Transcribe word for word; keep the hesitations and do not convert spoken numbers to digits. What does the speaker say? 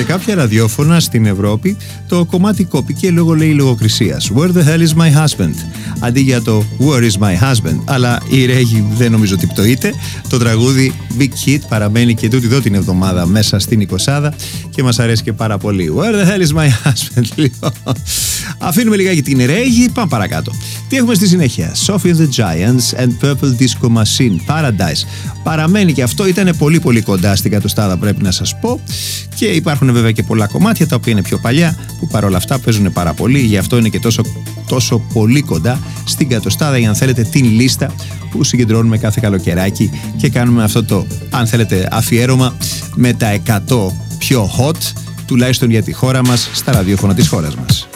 σε κάποια ραδιόφωνα στην Ευρώπη το κομμάτι κόπηκε λόγω, λέει, λογοκρισίας. Where the hell is my husband? Αντί για το Where is my husband? Αλλά η Ρέγη δεν νομίζω ότι πτωείται. Το τραγούδι Big Hit παραμένει και τούτη εδώ την εβδομάδα μέσα στην εικοσάδα και μας αρέσει και πάρα πολύ. Where the hell is my husband? Λοιπόν, αφήνουμε λιγάκι την Ρέγη, πάμε παρακάτω. Τι έχουμε στη συνέχεια? Sophie and the Giants and Purple Disco Machine, Paradise. Παραμένει και αυτό, ήταν πολύ πολύ κοντά στην κατοστάδα, πρέπει να σας πω. Και υπάρχουν βέβαια και πολλά κομμάτια τα οποία είναι πιο παλιά, που παρόλα αυτά παίζουν πάρα πολύ. Γι' αυτό είναι και τόσο, τόσο πολύ κοντά στην κατοστάδα, ή αν θέλετε την λίστα που συγκεντρώνουμε κάθε καλοκαιράκι και κάνουμε αυτό το, αν θέλετε, αφιέρωμα με τα εκατό πιο hot, τουλάχιστον για τη χώρα μας, στα ραδιόφωνα της χώρας μας.